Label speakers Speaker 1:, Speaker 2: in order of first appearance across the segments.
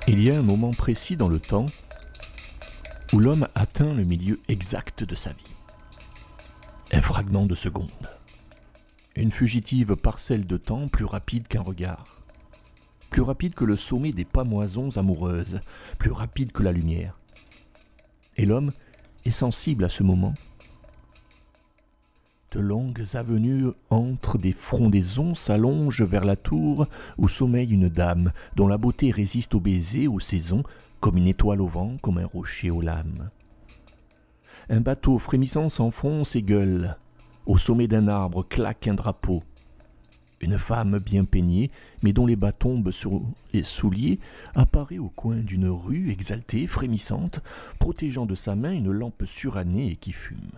Speaker 1: Il y a un moment précis dans le temps où l'homme atteint le milieu exact de sa vie. Un fragment de seconde. Une fugitive parcelle de temps plus rapide qu'un regard. Plus rapide que le sommet des pamoisons amoureuses. Plus rapide que la lumière. Et l'homme est sensible à ce moment. De longues avenues entre des frondaisons s'allongent vers la tour où sommeille une dame dont la beauté résiste aux baisers, aux saisons, comme une étoile au vent, comme un rocher aux lames. Un bateau frémissant s'enfonce et gueule. Au sommet d'un arbre claque un drapeau. Une femme bien peignée, mais dont les bas tombent sur les souliers, apparaît au coin d'une rue exaltée, frémissante, protégeant de sa main une lampe surannée et qui fume.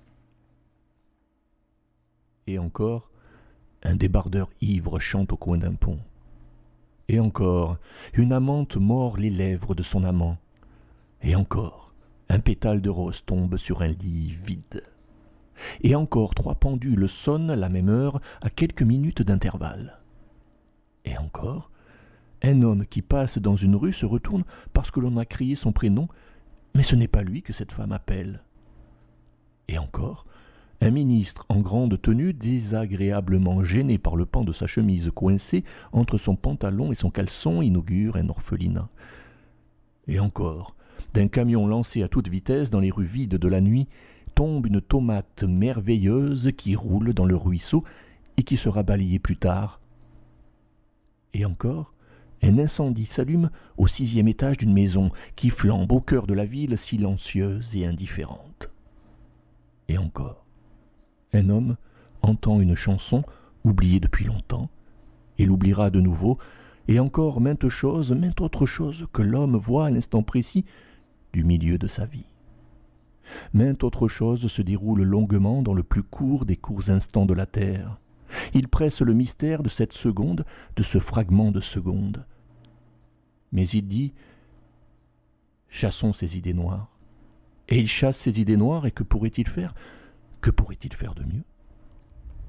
Speaker 1: Et encore, un débardeur ivre chante au coin d'un pont. Et encore, une amante mord les lèvres de son amant. Et encore, un pétale de rose tombe sur un lit vide. Et encore, 3 pendules sonnent la même heure à quelques minutes d'intervalle. Et encore, un homme qui passe dans une rue se retourne parce que l'on a crié son prénom, mais ce n'est pas lui que cette femme appelle. Et encore, un ministre en grande tenue, désagréablement gêné par le pan de sa chemise coincée entre son pantalon et son caleçon, inaugure un orphelinat. Et encore, d'un camion lancé à toute vitesse dans les rues vides de la nuit, tombe une tomate merveilleuse qui roule dans le ruisseau et qui sera balayée plus tard. Et encore, un incendie s'allume au 6e étage d'une maison qui flambe au cœur de la ville silencieuse et indifférente. Et encore, un homme entend une chanson oubliée depuis longtemps, et l'oubliera de nouveau, et encore maintes autres choses que l'homme voit à l'instant précis du milieu de sa vie. Maintes autres choses se déroulent longuement dans le plus court des courts instants de la terre. Il presse le mystère de cette seconde, de ce fragment de seconde. Mais il dit « Chassons ces idées noires ». Et il chasse ces idées noires, et que pourrait-il faire ? Que pourrait-il faire de mieux ?